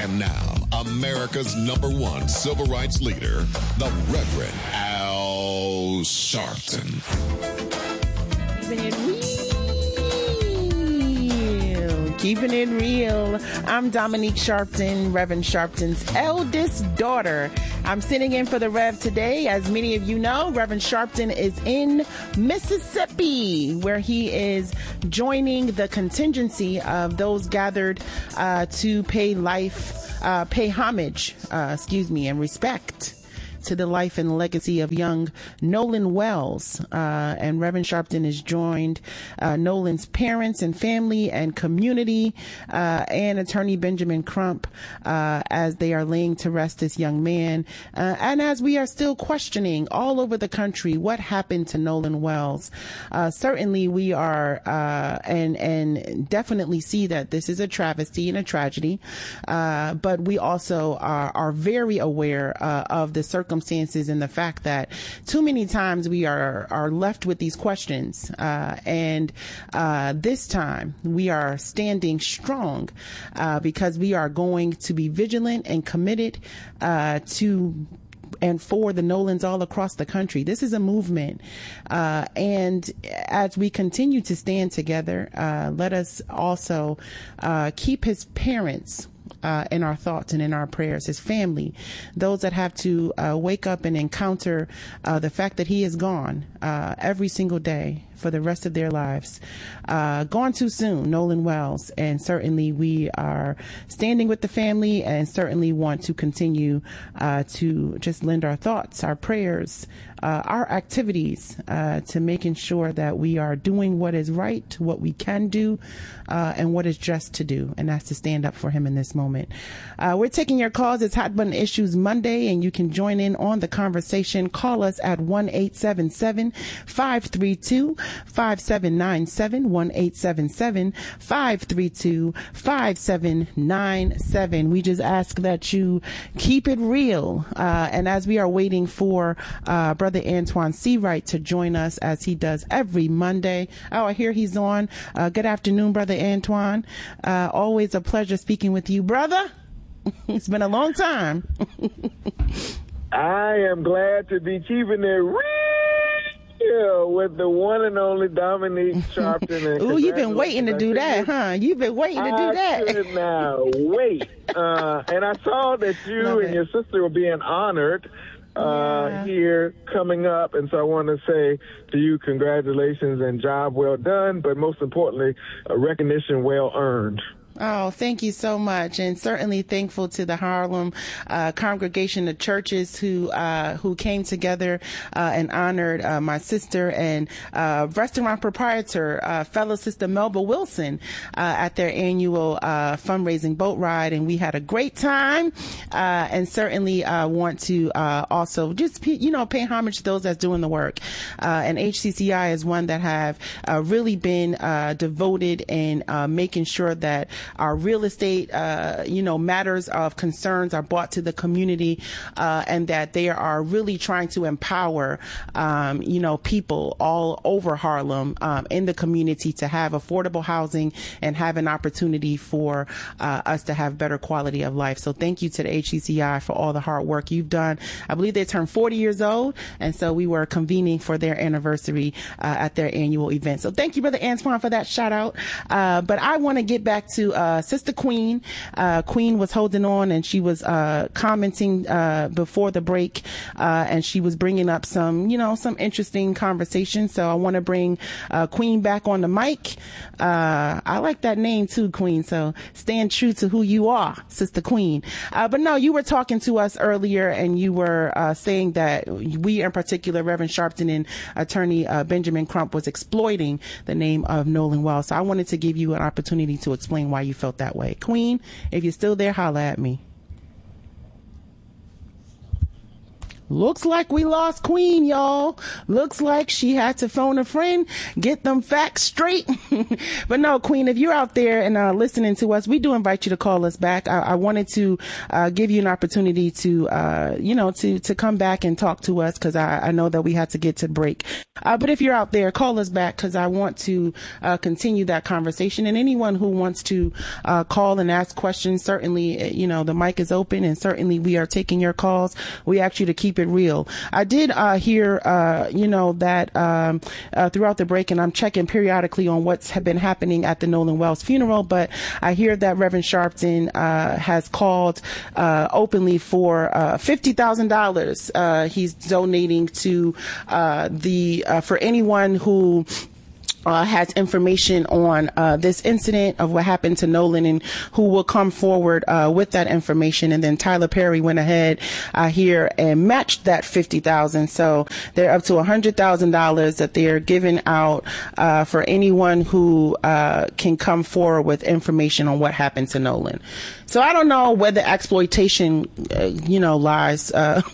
And now, America's #1 civil rights leader, the Reverend Al Sharpton. Keeping it real. I'm Dominique Sharpton, Reverend Sharpton's eldest daughter. I'm sitting in for the Rev today. As many of you know, Reverend Sharpton is in Mississippi, where he is joining the contingency of those gathered to pay homage, and respect to the life and legacy of young Nolan Wells. And Reverend Sharpton has joined Nolan's parents and family and community and attorney Benjamin Crump as they are laying to rest this young man. And as we are still questioning all over the country what happened to Nolan Wells, certainly we are and definitely see that this is a travesty and a tragedy. But we also are very aware of the circumstances and the fact that too many times we are left with these questions. And this time we are standing strong because we are going to be vigilant and committed to and for the Nolans all across the country. This is a movement. And as we continue to stand together, let us also keep his parents in our thoughts and in our prayers, his family, those that have to wake up and encounter the fact that he is gone every single day for the rest of their lives. Gone too soon, Nolan Wells. And certainly we are standing with the family and certainly want to continue to just lend our thoughts, our prayers, our activities to making sure that we are doing what is right, what we can do, and what is just to do. And that's to stand up for him in this moment. We're taking your calls. It's Hot Button Issues Monday, and you can join in on the conversation. Call us at 1-877-532-5797, 1-877-532-5797. We just ask that you keep it real. And as we are waiting for Brother Antoine Seawright to join us as he does every Monday. Oh, I hear he's on. Good afternoon, Brother Antoine. Always a pleasure speaking with you, brother. It's been a long time. I am glad to be keeping it real with the one and only Dominique Sharpton. Ooh, you've been waiting to do that, huh? You've been waiting to do that. I could now wait. And I saw that you and your sister were being honored here coming up. And so I want to say to you, congratulations and job well done, but most importantly, a recognition well earned. Oh, thank you so much. And certainly thankful to the Harlem congregation of churches who came together and honored my sister and restaurant proprietor, fellow sister Melba Wilson, at their annual fundraising boat ride. And we had a great time. And certainly want to also just, pay homage to those that's doing the work. And HCCI is one that have really been devoted in making sure that our real estate, matters of concerns are brought to the community, and that they are really trying to empower, people all over Harlem, in the community to have affordable housing and have an opportunity for us to have better quality of life. So thank you to the HCCI for all the hard work you've done. I believe they turned 40 years old, and so we were convening for their anniversary at their annual event. So thank you, Brother Antoine, for that shout out. But I want to get back to Sister Queen. Queen was holding on, and she was commenting before the break, and she was bringing up some interesting conversation. So I want to bring Queen back on the mic. I like that name too, Queen. So stand true to who you are, Sister Queen. But no, you were talking to us earlier, and you were saying that we, in particular, Reverend Sharpton and attorney Benjamin Crump, was exploiting the name of Nolan Wells. So I wanted to give you an opportunity to explain why you felt that way. Queen, if you're still there, holla at me. Looks like we lost Queen, y'all. Looks like she had to phone a friend, get them facts straight. But no, Queen, if you're out there and listening to us, we do invite you to call us back. I wanted to give you an opportunity to to come back and talk to us, because I know that we had to get to break. But if you're out there, call us back, because I want to continue that conversation. And anyone who wants to call and ask questions, certainly, the mic is open, and certainly we are taking your calls. We ask you to keep it real. I did hear, that throughout the break, and I'm checking periodically on what's been happening at the Nolan Wells funeral, but I hear that Reverend Sharpton has called openly for $50,000. He's donating to for anyone who has information on this incident of what happened to Nolan, and who will come forward with that information. And then Tyler Perry went ahead here and matched that $50,000. So they're up to $100,000 that they are giving out for anyone who can come forward with information on what happened to Nolan. So I don't know whether exploitation, lies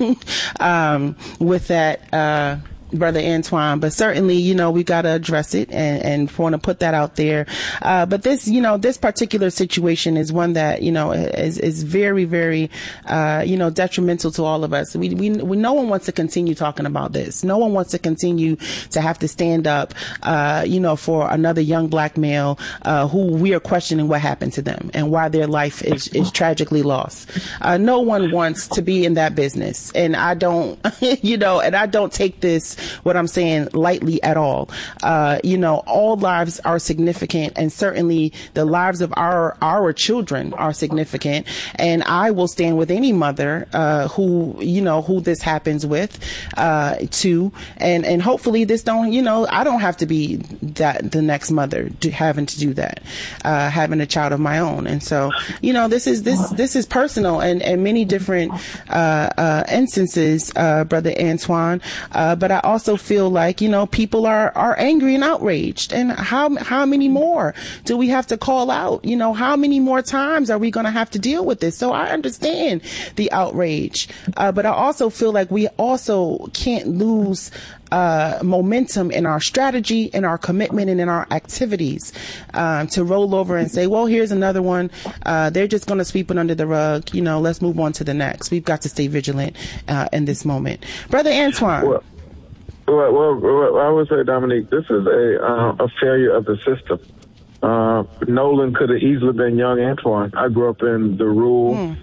with that. Brother Antoine, but certainly, we got to address it and want to put that out there. But this, this particular situation is one that, is very, very, detrimental to all of us. We no one wants to continue talking about this. No one wants to continue to have to stand up, for another young black male, who we are questioning what happened to them and why their life is tragically lost. No one wants to be in that business. And I don't, and I don't take this, what I'm saying, lightly at all. All lives are significant, and certainly the lives of our children are significant. And I will stand with any mother who this happens with too. And hopefully this don't, I don't have to be the next mother having to do that, having a child of my own. And so, this is personal and many different instances, Brother Antoine. But I also feel like, people are angry and outraged. And how many more do we have to call out? How many more times are we going to have to deal with this? So I understand the outrage. But I also feel like we also can't lose momentum in our strategy, in our commitment, and in our activities, to roll over and say, well, here's another one. They're just going to sweep it under the rug. Let's move on to the next. We've got to stay vigilant in this moment. Brother Antoine. Well, I would say, Dominique, this is a failure of the system. Nolan could have easily been young Antoine. I grew up in the rural,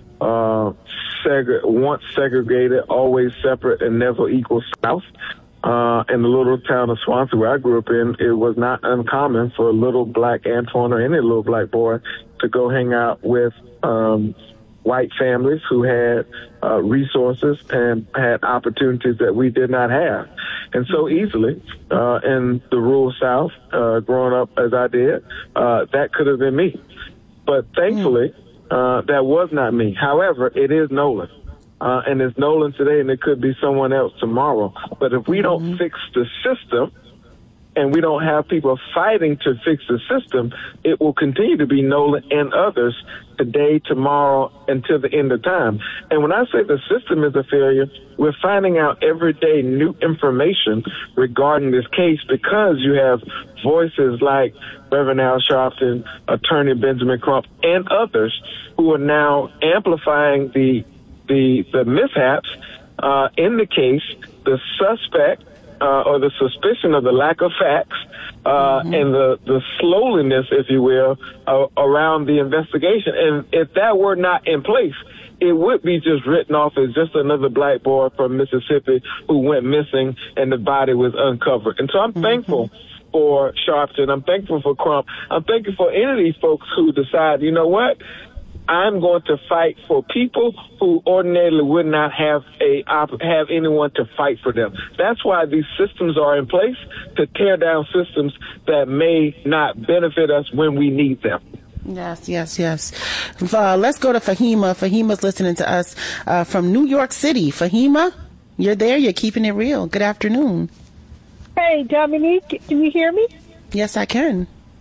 once segregated, always separate, and never equal South. In the little town of Swansea, where I grew up in, it was not uncommon for a little black Antoine or any little black boy to go hang out with white families who had resources and had opportunities that we did not have. And so easily, in the rural South, growing up as I did, that could have been me. But thankfully, that was not me. However, it is Nolan. And it's Nolan today, and it could be someone else tomorrow. But if we don't fix the system, and we don't have people fighting to fix the system, it will continue to be Nolan and others today, tomorrow, until the end of time. And when I say the system is a failure, we're finding out every day new information regarding this case, because you have voices like Reverend Al Sharpton, Attorney Benjamin Crump, and others who are now amplifying the mishaps in the case, the suspect, or the suspicion of the lack of facts, and the slowness, if you will, around the investigation. And if that were not in place, it would be just written off as just another black boy from Mississippi who went missing and the body was uncovered. And so I'm thankful for Sharpton. I'm thankful for Crump. I'm thankful for any of these folks who decide, you know what? I'm going to fight for people who ordinarily would not have anyone to fight for them. That's why these systems are in place, to tear down systems that may not benefit us when we need them. Yes. Let's go to Fahima. Fahima's listening to us from New York City. Fahima, you're there. You're keeping it real. Good afternoon. Hey, Dominique, can you hear me? Yes, I can.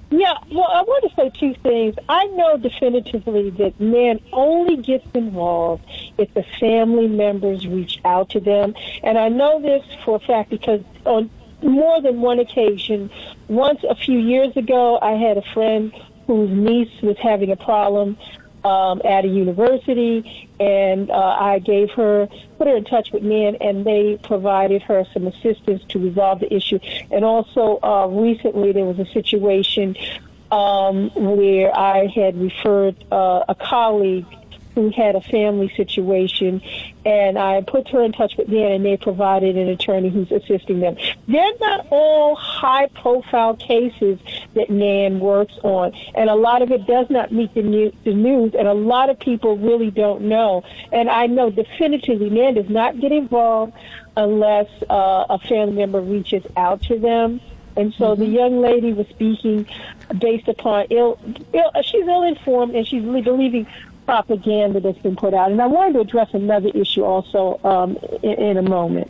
Yeah, well, I want to say two things. I know definitively that man only gets involved if the family members reach out to them. And I know this for a fact because on more than one occasion, once a few years ago, I had a friend whose niece was having a problem at a university, and I put her in touch with men, and they provided her some assistance to resolve the issue. And also, recently there was a situation where I had referred a colleague who had a family situation, and I put her in touch with them, and they provided an attorney who's assisting them. They're not all high-profile cases that NAN works on, and a lot of it does not meet the news, and a lot of people really don't know. And I know definitively NAN does not get involved unless a family member reaches out to them. And so the young lady was speaking based upon she's ill-informed, and she's believing propaganda that's been put out. And I wanted to address another issue also in a moment.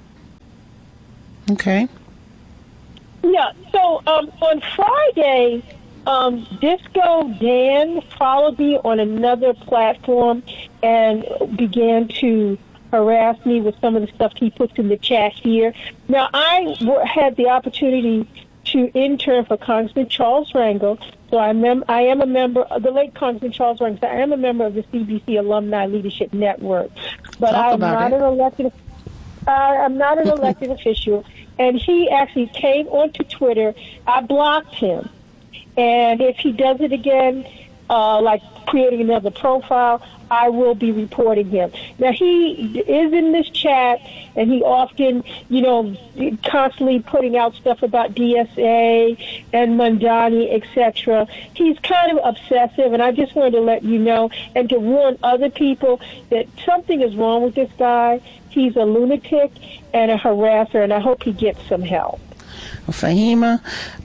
Okay. Yeah, so on Friday, Disco Dan followed me on another platform and began to harass me with some of the stuff he puts in the chat here. Now, I had the opportunity to intern for Congressman Charles Rangel. So I am a member of the late Congressman Charles Rangel. So I am a member of the CBC Alumni Leadership Network, but I'm not an elected. I'm not an elected official. And he actually came onto Twitter. I blocked him, and if he does it again, like creating another profile, I will be reporting him. Now, he is in this chat, and he often, constantly putting out stuff about DSA and Mandani, etc. He's kind of obsessive, and I just wanted to let you know and to warn other people that something is wrong with this guy. He's a lunatic and a harasser, and I hope he gets some help. Fahima,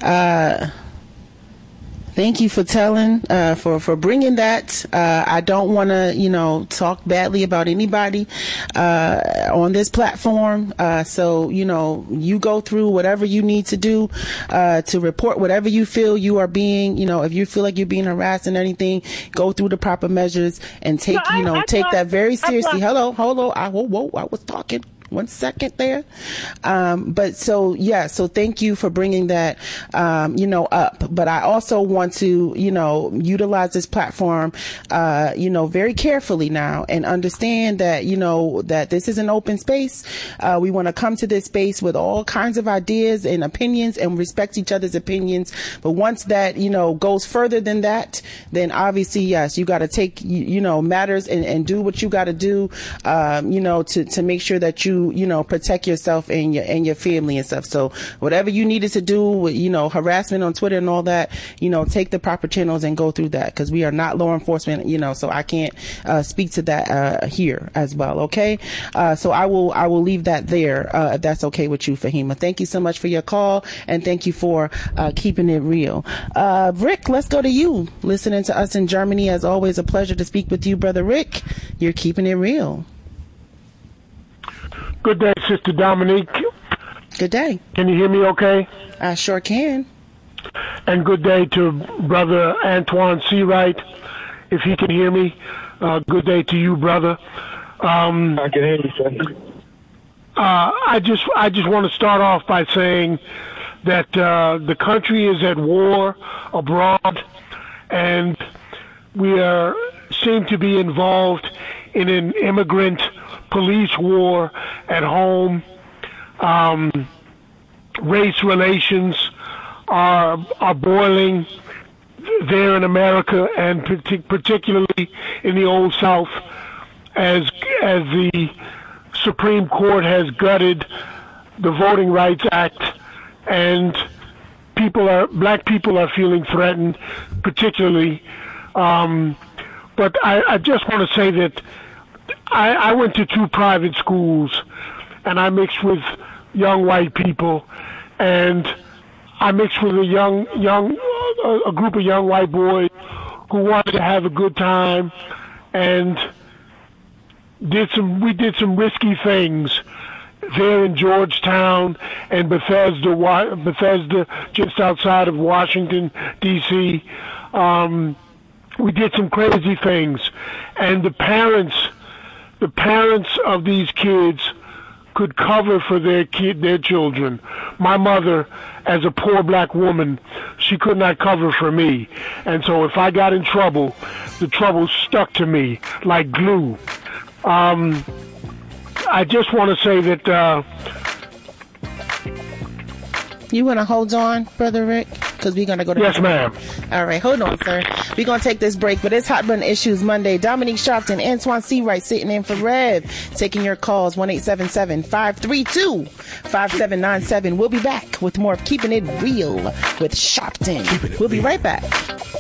thank you for telling, for bringing that. I don't want to, talk badly about anybody on this platform. So, you go through whatever you need to do to report whatever you feel you are being, if you feel like you're being harassed and anything, go through the proper measures and take, take that very seriously. Hello, I was talking. 1 second there. But so thank you for bringing that, up. But I also want to, utilize this platform, very carefully now and understand that, that this is an open space. We want to come to this space with all kinds of ideas and opinions and respect each other's opinions. But once that, goes further than that, then obviously, yes, you got to take, matters and do what you got to do, to make sure that you protect yourself and your family and stuff. So whatever you needed to do with, harassment on Twitter and all that, take the proper channels and go through that, because we are not law enforcement, so I can't speak to that here as well. Okay. So I will leave that there, if that's okay with you, Fahima. Thank you so much for your call, and thank you for keeping it real. Rick, let's go to you. Listening to us in Germany, as always, a pleasure to speak with you, Brother Rick. You're keeping it real. Good day, Sister Dominique. Good day. Can you hear me okay? I sure can. And good day to Brother Antoine Seawright, if he can hear me. Good day to you, brother. I can hear you, sir. I just want to start off by saying that the country is at war abroad, and we seem to be involved in an immigrant police war at home. Race relations are boiling there in America, and particularly in the Old South, as the Supreme Court has gutted the Voting Rights Act, and black people are feeling threatened, particularly. But I just want to say that I went to 2 private schools, and I mixed with young white people, and I mixed with a group of young white boys who wanted to have a good time, and we did some risky things, there in Georgetown and Bethesda, just outside of Washington, D.C. We did some crazy things, and the parents of these kids could cover for their children. My mother, as a poor black woman, she could not cover for me, and so if I got in trouble, the trouble stuck to me like glue. I just want to say that. You want to hold on, Brother Rick? Because we're going to go to... Yes, ma'am. All right, hold on, sir. We're going to take this break, but it's Hot Button Issues Monday. Dominique Sharpton, Antoine Seawright sitting in for Rev, taking your calls, 1-877-532-5797. We'll be back with more of Keeping It Real with Sharpton. We'll be right back.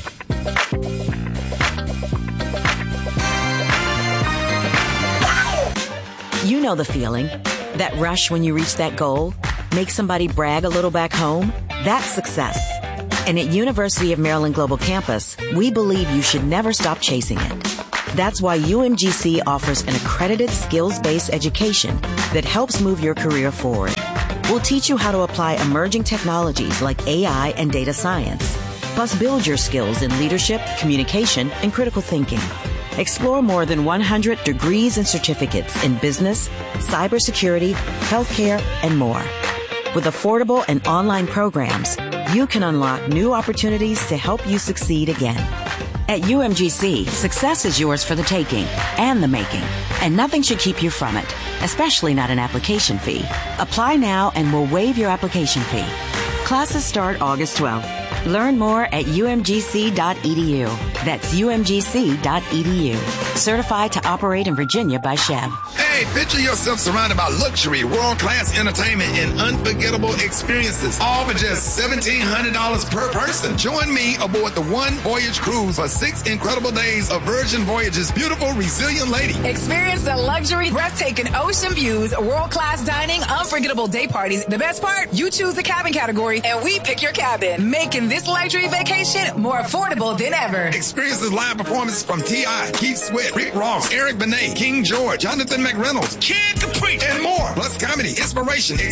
You know the feeling. That rush when you reach that goal? Make somebody brag a little back home? That's success. And at University of Maryland Global Campus, we believe you should never stop chasing it. That's why UMGC offers an accredited skills-based education that helps move your career forward. We'll teach you how to apply emerging technologies like AI and data science, plus build your skills in leadership, communication, and critical thinking. Explore more than 100 degrees and certificates in business, cybersecurity, healthcare, and more. With affordable and online programs, you can unlock new opportunities to help you succeed again. At UMGC, success is yours for the taking and the making, and nothing should keep you from it, especially not an application fee. Apply now and we'll waive your application fee. Classes start August 12th. Learn more at umgc.edu. That's umgc.edu. Certified to operate in Virginia by Chev. Hey, picture yourself surrounded by luxury, world-class entertainment, and unforgettable experiences, all for just $1,700 per person. Join me aboard the One Voyage Cruise for 6 incredible days of Virgin Voyage's beautiful, resilient lady. Experience the luxury, breathtaking ocean views, world-class dining, unforgettable day parties. The best part, you choose the cabin category, and we pick your cabin, making this luxury vacation more affordable than ever. Experience this live performances from T.I., Keith Sweat, Rick Ross, Eric Benet, King George, Jonathan McReynolds, Kid Capri, and more. Plus comedy, inspiration,